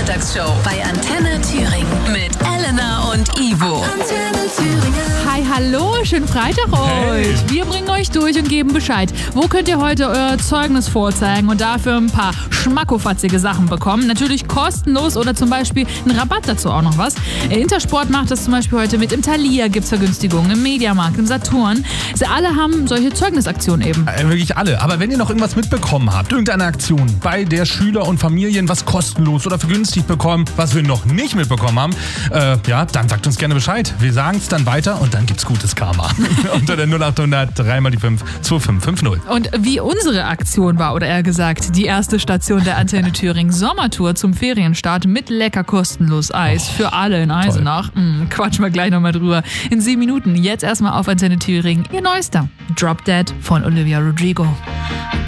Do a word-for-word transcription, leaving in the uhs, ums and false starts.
Samstagsshow bei Antenne Thüringen mit Elena und Ivo. Antenne Thüringen. Hi, hallo, schönen Freitag Hey. euch. Wir bringen euch durch und geben Bescheid. Wo könnt ihr heute euer Zeugnis vorzeigen und dafür ein paar schmackofatzige Sachen bekommen? Natürlich kostenlos oder zum Beispiel einen Rabatt dazu auch noch was. Intersport macht das zum Beispiel heute mit. Im Thalia gibt es Vergünstigungen, im Mediamarkt, im Saturn. Sie alle haben solche Zeugnisaktionen eben. Äh, wirklich alle. Aber wenn ihr noch irgendwas mitbekommen habt, irgendeine Aktion, bei der Schüler und Familien was kostenlos oder vergünstigt bekommen, was wir noch nicht mitbekommen haben, äh, ja, dann sagt uns gerne Bescheid. Wir sagen es dann weiter und dann gibt's gutes Karma. Unter der null acht hundert drei mal die fünf zwei fünf fünf null. Und wie unsere Aktion war, oder eher gesagt, die erste Station der Antenne Thüringen Sommertour zum Ferienstart mit lecker kostenlos Eis für alle in Eisenach. Hm, quatschen wir gleich nochmal drüber. In sieben Minuten. Jetzt erstmal auf Antenne Thüringen. Ihr neuester Drop Dead von Olivia Rodrigo.